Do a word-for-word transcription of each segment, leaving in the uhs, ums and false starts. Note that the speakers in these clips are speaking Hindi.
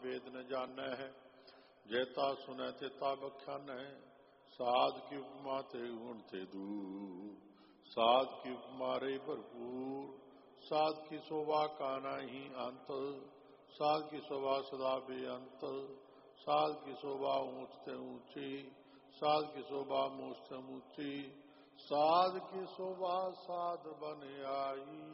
वेद न जानै है। जैता सुनै तेता बख्यान है। साध की उपमा ते गुण ते दूर, साध की उपमा रे भरपूर। साध की शोभा का नहीं अंत, साध की शोभा सदा बेअंत। साध की शोभा ऊंच ते ऊंची, साध की शोभा मूछ से ऊंची। साध की शोभा साध बन आई,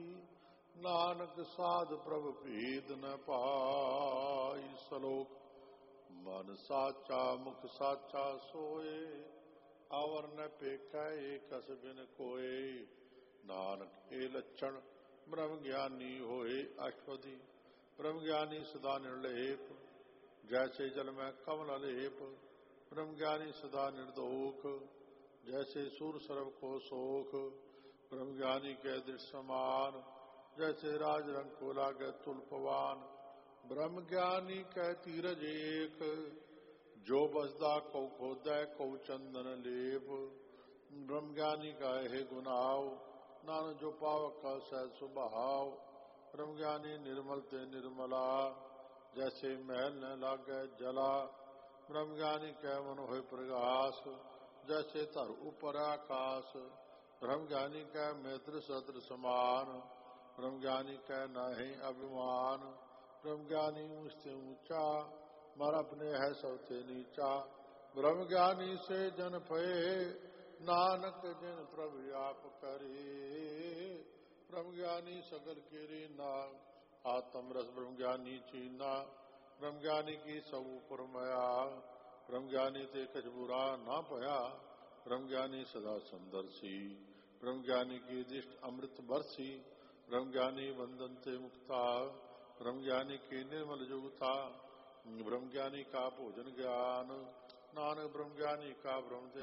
नानक साध प्रभु भेद न पाई। श्लोक मन साचा मुख साचा सोए, अवर न पेखै एकस बिन कोय। नानक ए लक्षण ब्रह्म ज्ञानी होए अष्टपदी। ब्रह्म ज्ञानी सदा निर्लेप, जैसे जल में कमल लेप। ब्रह्म ज्ञानी सदा निर्दोख, जैसे सूर सर्व को सोख। ब्रह्म ज्ञानी के दृश्य समान, जैसे राज रंग को लागे तुल्पवान। ब्रह्म ज्ञानी कह तीरज एक, जो बसदा कौ खोदै कौ चंदन लेप। ब्रह्म ज्ञानी का है गुनाव, नानक जो पावक का सहज स्वभाव। ब्रह्म ज्ञानी निर्मल ते निर्मला, जैसे महल न लागे जला। ब्रह्म ज्ञानी कह मन होय प्रकाश, जैसे धर ऊपर आकाश। ब्रह्म ज्ञानी कह मित्र शत्रु समान, ब्रह्म ज्ञानी कह नहीं अभिमान। ब्रह्म ज्ञानी ऊंचते ऊंचा, मर अपने है सबसे नीचा। ब्रह्म ज्ञानी से जन भये, नानक जिन प्रभु आप करे। ब्रह्म ज्ञानी सगल केरी नाग, आत्म रस ब्रह्म ज्ञानी चीना। ब्रह्म ज्ञानी की सब ऊपर मया, ब्रह्म ज्ञानी ते कछ बुरा ना पया। ब्रह्म ज्ञानी सदा संदर्शी, ब्रह्म ज्ञानी की दृष्ट अमृत बरसी। ब्रह्म ज्ञानी बंधन ते मुक्ता, ब्रह्म ज्ञानी की निर्मल जुगता। ब्रह्म ज्ञानी का भोजन ज्ञान, नानक ब्रह्म ज्ञानी का ब्रह्म